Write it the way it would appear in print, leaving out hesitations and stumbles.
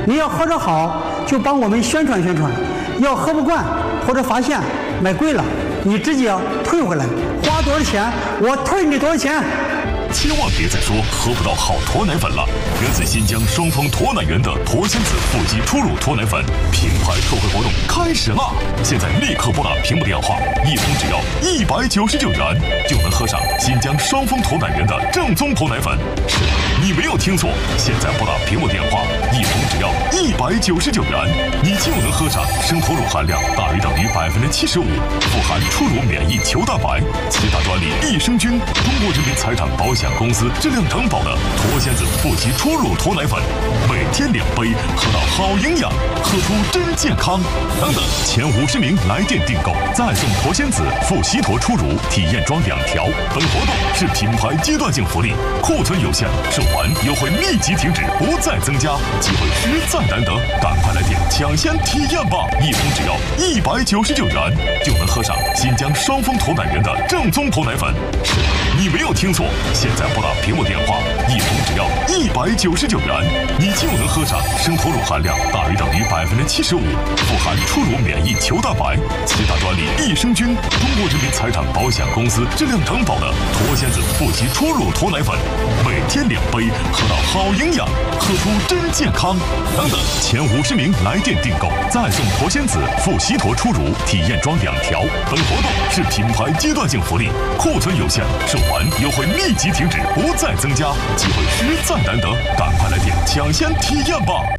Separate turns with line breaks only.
你要喝着好，就帮我们宣传宣传；要喝不惯或者发现买贵了，你直接退回来，花多少钱我退你多少钱。
千万别再说喝不到好驼奶粉了！源自新疆双峰驼奶源的驼仙子腹肌初乳驼奶粉品牌特惠活动开始啦！现在立刻拨打屏幕电话，一通只要199元，就能喝上新疆双峰驼奶源的正宗驼奶粉。是的，你没有听错，现在拨打屏幕电话，一通只要199元，你就能喝上生驼乳含量大于等于75%，富含初乳免疫球蛋白、7大专利益生菌、中国人民财产保险公司质量承保的驼仙子腹肌初乳驼奶粉，每天2杯，喝到好营养，喝出真健康。等等，前50名来电订购再送驼仙子腹西驼初乳体验装2条。本活动是品牌阶段性福利，库存有限，售完优惠立即停止，不再增加，机会实在难得，赶快来电抢先体验吧！一通只要199元，就能喝上新疆双峰驼奶源的正宗驼奶粉。是的，你没有听错，现在拨打屏幕电话，一通只要199元，你就能喝上生驼乳含量大于等于75%，富含初乳免疫球蛋白、7大专利益生菌、中国人民财产保险公司质量承保的驼仙子腹肌初乳驼奶粉，每天2杯，喝到好营养，喝出真健康。等等，前50名来电订购再送驼仙子腹西驼初乳体验装2条。本活动是品牌阶段性福利，库存有限，售完优惠立即停止，不再增加，机会实在难得，赶快来电抢先体验吧！